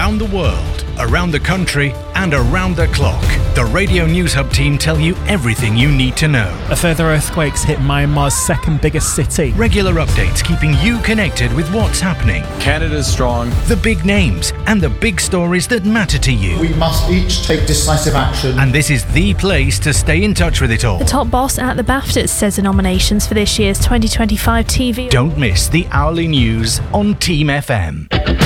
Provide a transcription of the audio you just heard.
around the world, around the country, and around the clock. The Radio News Hub team tell you everything you need to know. A further earthquake's hit Myanmar's second biggest city. Regular updates keeping you connected with what's happening. Canada's strong. The big names and the big stories that matter to you. We must each take decisive action. And this is the place to stay in touch with it all. The top boss at the BAFTAs says the nominations for this year's 2025 TV. Don't miss the hourly news on Team FM.